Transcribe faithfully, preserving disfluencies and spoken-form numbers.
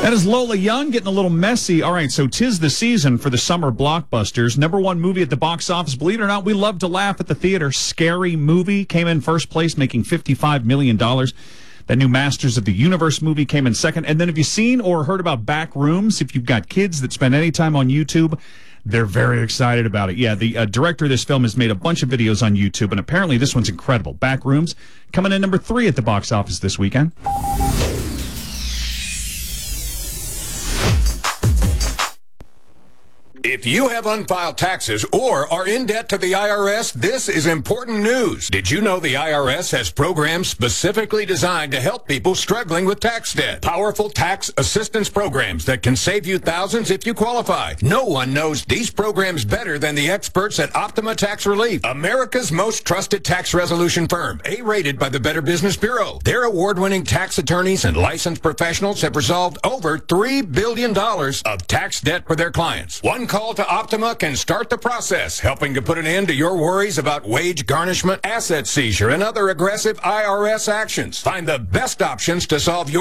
That is Lola Young getting a little messy. All right, so 'tis the season for the summer blockbusters. Number one movie at the box office. Believe it or not, we love to laugh at the theater. Scary Movie came in first place, making fifty-five million dollars. That new Masters of the Universe movie came in second. And then have you seen or heard about Backrooms? If you've got kids that spend any time on YouTube, they're very excited about it. Yeah, the uh, director of this film has made a bunch of videos on YouTube, and apparently this one's incredible. Backrooms coming in number three at the box office this weekend. If you have unfiled taxes or are in debt to the I R S, this is important news. Did you know the I R S has programs specifically designed to help people struggling with tax debt? Powerful tax assistance programs that can save you thousands if you qualify. No one knows these programs better than the experts at Optima Tax Relief, America's most trusted tax resolution firm, A-rated by the Better Business Bureau. Their award-winning tax attorneys and licensed professionals have resolved over three billion dollars of tax debt for their clients. One call to Optima can start the process, helping to put an end to your worries about wage garnishment, asset seizure, and other aggressive I R S actions. Find the best options to solve your